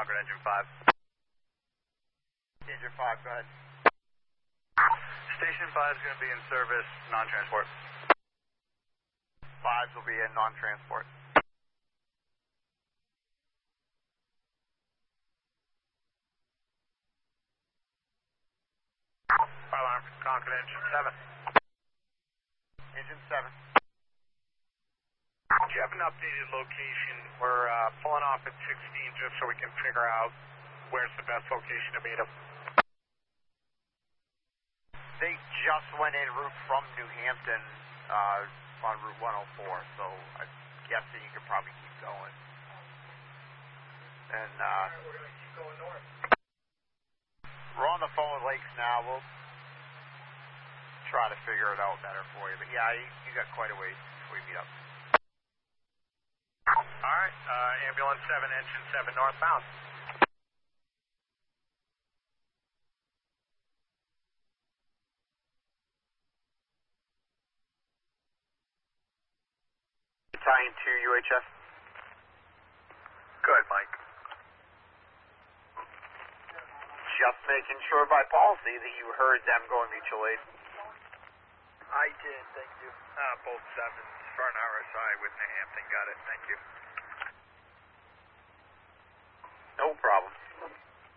Concord, engine 5. Engine 5, go ahead. Station 5 is going to be in service, non-transport. 5s will be in non-transport. Fire alarm, Concord, engine 7. Engine 7. Do you have an updated location? We're pulling off at 16 just so we can figure out where's the best location to meet them. They just went en route from New Hampton on Route 104, so I'm guessing you could probably keep going. And we're going to keep going north. We're on the phone with Lakes now. We'll try to figure it out better for you. But yeah, you got quite a ways before we meet up. Alright, ambulance 7, engine 7 northbound. Tying to UHF. Good, Mike. Just making sure by policy that you heard them going mutual aid. I did, thank you. Both 7s for an RSI with New Hampton, got it, thank you.